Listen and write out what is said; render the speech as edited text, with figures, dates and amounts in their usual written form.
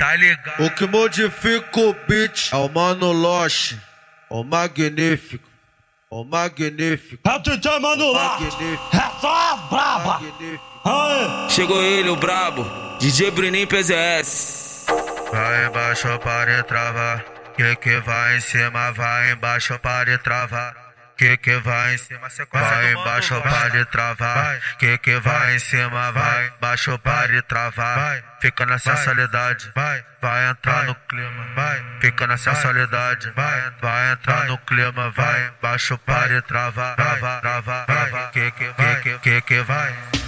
tá ligado? O que modifica o beat é o Mano Loche, o magnífico, o magnífico. É o DJ Mano Loche, é só as braba. Aê. Chegou ele, o brabo, DJ Bruninho PZS. Vai embaixo para travar, que vai em cima, vai embaixo para travar. Que vai em cima, vai embaixo para travar. Que vai em cima, vai embaixo para travar. Fica na sensualidade, vai entrar no clima, fica na sensualidade, vai entrar no clima, vai embaixo para travar, trava, que vai.